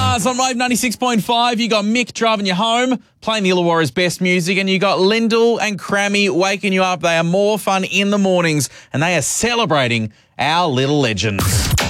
Stars on Wave 96.5. You got Mick driving you home, playing the Illawarra's best music, and you got Lyndall and Crammy waking you up. They are more fun in the mornings, and they are celebrating our little legends.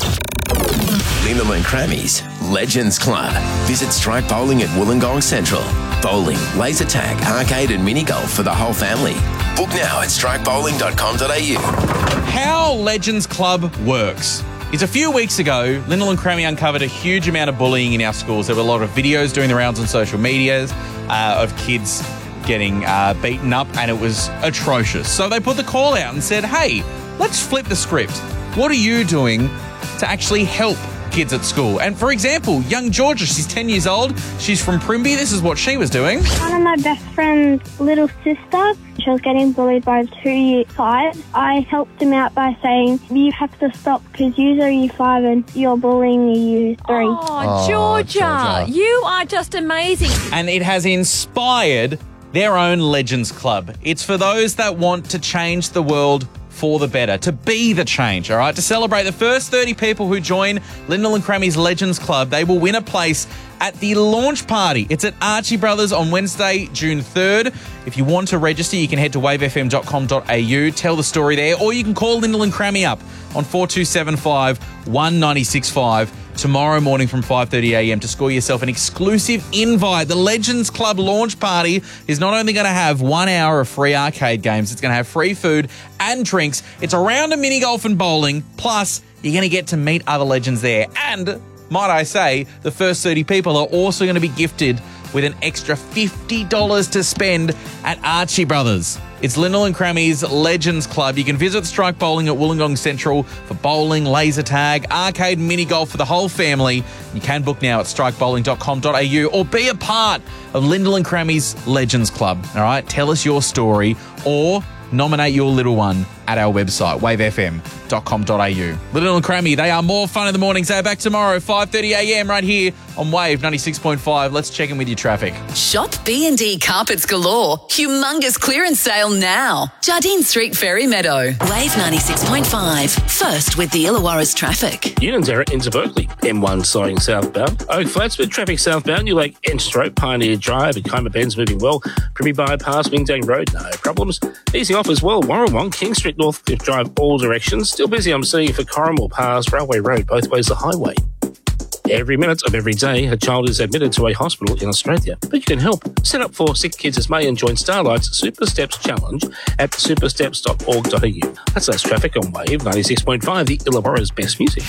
Lyndall and Crammy's Legends Club. Visit Strike Bowling at Wollongong Central. Bowling, laser tag, arcade and mini golf for the whole family. Book now at strikebowling.com.au. How Legends Club works is a few weeks ago, Lyndall and Crammy uncovered a huge amount of bullying in our schools. There were a lot of videos doing the rounds on social medias of kids getting beaten up, and it was atrocious. So they put the call out and said, hey, let's flip the script. What are you doing to actually help kids at school? And for example, young Georgia, she's 10 years old. She's from Primby. This is what she was doing. One of my best friend's little sister, she was getting bullied by 2 year 5. I helped him out by saying, you have to stop because you are year 5 and you're bullying year 3. Oh, Georgia, you are just amazing. And it has inspired their own Legends Club. It's for those that want to change the world for the better, to be the change, all right? To celebrate the first 30 people who join Lyndall and Crammy's Legends Club, they will win a place at the launch party. It's at Archie Brothers on Wednesday, June 3rd. If you want to register, you can head to wavefm.com.au, tell the story there, or you can call Lyndall and Crammy up on 4275 1965 tomorrow morning from 5:30 a.m. to score yourself an exclusive invite. The Legends Club launch party is not only going to have 1 hour of free arcade games, it's going to have free food and drinks. It's a round of mini golf and bowling, plus you're going to get to meet other legends there. And might I say, the first 30 people are also going to be gifted with an extra $50 to spend at Archie Brothers. It's Lyndall and Crammy's Legends Club. You can visit Strike Bowling at Wollongong Central for bowling, laser tag, arcade and mini golf for the whole family. You can book now at strikebowling.com.au or be a part of Lyndall and Crammy's Legends Club. All right, tell us your story or nominate your little one at our website, wavefm.com.au. Lyndall and Crammy, they are more fun in the mornings. They are back tomorrow, 5:30 a.m. right here on Wave 96.5. Let's check in with your traffic. Shop B&D Carpets Galore. Humongous clearance sale now. Jardine Street, Ferry Meadow. Wave 96.5. First with the Illawarra's traffic. Union's error into Berkeley. M1 slowing southbound. Oak Flats with traffic southbound. You like Enstro, Pioneer Drive and Comer Bends moving well. Primmy Bypass, Wingdang Road, no problems. Easing off as well. Warrawong, King Street, Northcliffe Drive, all directions. Still busy, I'm seeing, for Corrimal Pass, Railway Road, both ways the highway. Every minute of every day, a child is admitted to a hospital in Australia. But you can help. Set up for Sick Kids as May and join Starlight's Super Steps Challenge at supersteps.org.au. That's less traffic on Wave 96.5, the Illawarra's best music.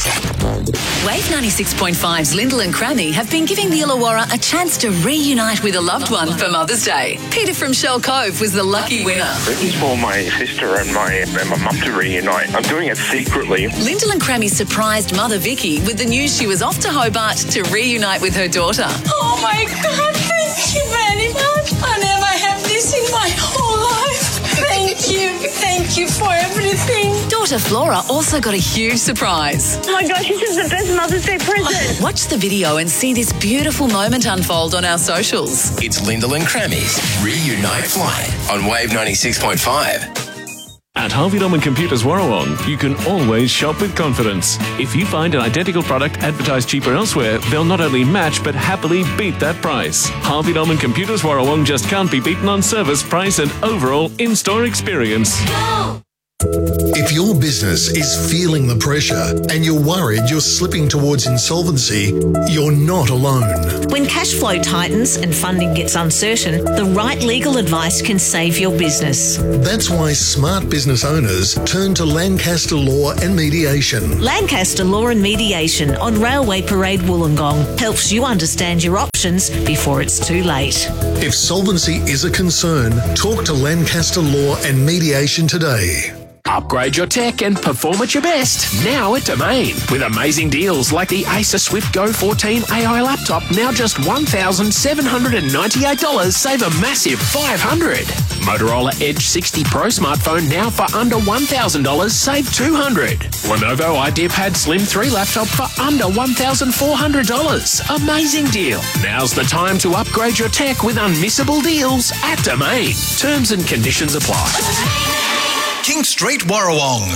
Wave 96.5's Lyndall and Crammy have been giving the Illawarra a chance to reunite with a loved one for Mother's Day. Peter from Shell Cove was the lucky winner. This is for my sister and my mum to reunite. I'm doing it secretly. Lyndall and Crammy surprised mother Vicky with the news she was off to Hobart to reunite with her daughter. Oh my God, thank you very much. I never had this in my whole life. Thank you for everything. Daughter Flora also got a huge surprise. Oh my gosh, this is the best Mother's Day present. Watch the video and see this beautiful moment unfold on our socials. It's Lyndall and Crammy's Reunite Flight on Wave 96.5. At Harvey Norman Computers Warrawong, you can always shop with confidence. If you find an identical product advertised cheaper elsewhere, they'll not only match but happily beat that price. Harvey Norman Computers Warrawong just can't be beaten on service, price and overall in-store experience. If your business is feeling the pressure and you're worried you're slipping towards insolvency, you're not alone. When cash flow tightens and funding gets uncertain, the right legal advice can save your business. That's why smart business owners turn to Lancaster Law and Mediation. Lancaster Law and Mediation on Railway Parade Wollongong helps you understand your options before it's too late. If solvency is a concern, talk to Lancaster Law and Mediation today. Upgrade your tech and perform at your best now at Domain with amazing deals like the Acer Swift Go 14 AI laptop, now just $1,798, save a massive $500. Motorola Edge 60 Pro smartphone now for under $1,000, save $200. Lenovo IdeaPad Slim 3 laptop for under $1,400. Amazing deal. Now's the time to upgrade your tech with unmissable deals at Domain. Terms and conditions apply. King Street, Warrawong.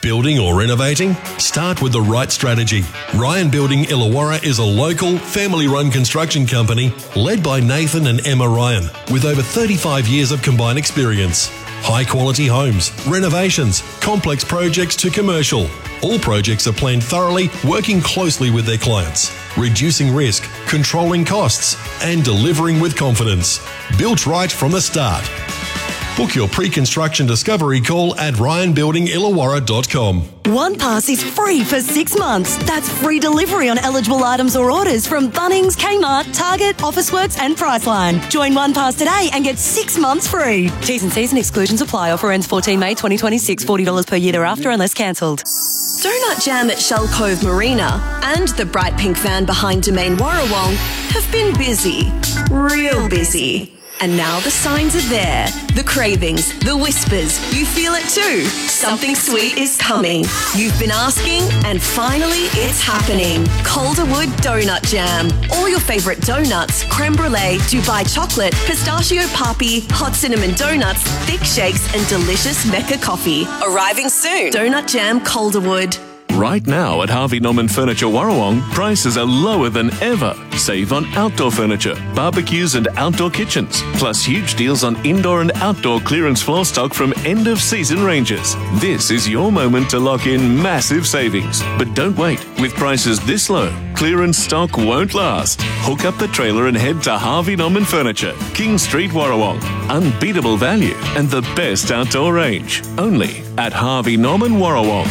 Building or renovating? Start with the right strategy. Ryan Building Illawarra is a local, family-run construction company led by Nathan and Emma Ryan with over 35 years of combined experience. High-quality homes, renovations, complex projects to commercial. All projects are planned thoroughly, working closely with their clients, reducing risk, controlling costs, and delivering with confidence. Built right from the start. Book your pre-construction discovery call at ryanbuildingillawarra.com. OnePass is free for 6 months. That's free delivery on eligible items or orders from Bunnings, Kmart, Target, Officeworks and Priceline. Join OnePass today and get 6 months free. T's and C's and exclusions apply. Offer ends 14 May 2026. $40 per year thereafter unless cancelled. Donut Jam at Shell Cove Marina and the bright pink van behind Domain Warrawong have been busy. Real busy. And now the signs are there. The cravings, the whispers. You feel it too. Something sweet is coming. You've been asking, and finally it's happening. Calderwood Donut Jam. All your favourite donuts, creme brulee, Dubai chocolate, pistachio papi, hot cinnamon donuts, thick shakes, and delicious Mecca coffee. Arriving soon. Donut Jam Calderwood. Right now at Harvey Norman Furniture Warrawong, prices are lower than ever. Save on outdoor furniture, barbecues and outdoor kitchens, plus huge deals on indoor and outdoor clearance floor stock from end-of-season ranges. This is your moment to lock in massive savings. But don't wait. With prices this low, clearance stock won't last. Hook up the trailer and head to Harvey Norman Furniture, King Street, Warrawong. Unbeatable value and the best outdoor range. Only at Harvey Norman Warrawong.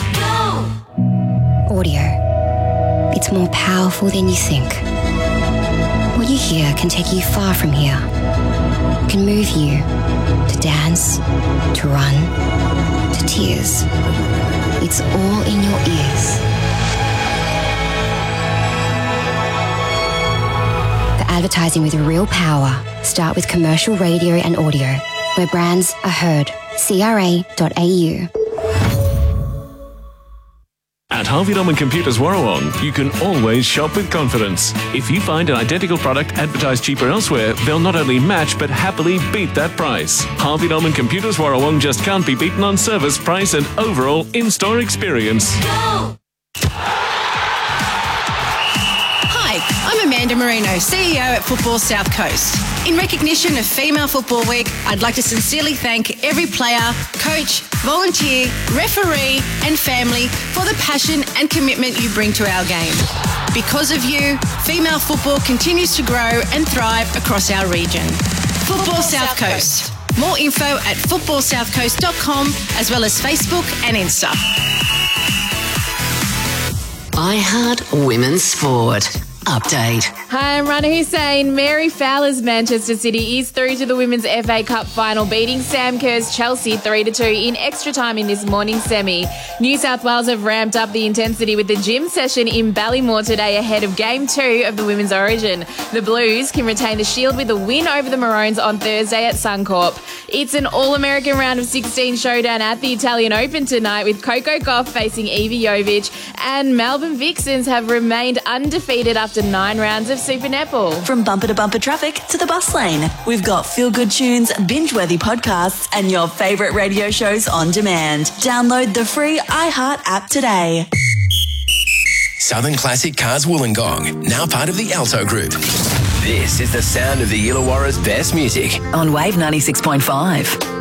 Audio. It's more powerful than you think. What you hear can take you far from here. Can move you to dance, to run, to tears. It's all in your ears. The advertising with real power. Start with commercial radio and audio, where brands are heard. CRA.au. At Harvey Norman Computers Warrawong, you can always shop with confidence. If you find an identical product advertised cheaper elsewhere, they'll not only match but happily beat that price. Harvey Norman Computers Warrawong just can't be beaten on service, price and overall in-store experience. Go! Hi, I'm Amanda Marino, CEO at Football South Coast. In recognition of Female Football Week, I'd like to sincerely thank every player, coach, volunteer, referee and family for the passion and commitment you bring to our game. Because of you, female football continues to grow and thrive across our region. Football South Coast. More info at footballsouthcoast.com as well as Facebook and Insta. iHeart Women's Sport. Update. Hi, I'm Rana Hussein. Mary Fowler's Manchester City is through to the Women's FA Cup final, beating Sam Kerr's Chelsea 3-2 in extra time in this morning's semi. New South Wales have ramped up the intensity with the gym session in Ballymore today ahead of Game 2 of the Women's Origin. The Blues can retain the shield with a win over the Maroons on Thursday at Suncorp. It's an All-American round of 16 showdown at the Italian Open tonight with Coco Gauff facing Evie Jovic, and Melbourne Vixens have remained undefeated after 9 rounds of Super Netball. From bumper to bumper traffic to the bus lane, we've got feel-good tunes, binge-worthy podcasts and your favourite radio shows on demand. Download the free iHeart app today. Southern Classic Cars Wollongong, now part of the Alto Group. This is the sound of the Illawarra's best music. On Wave 96.5.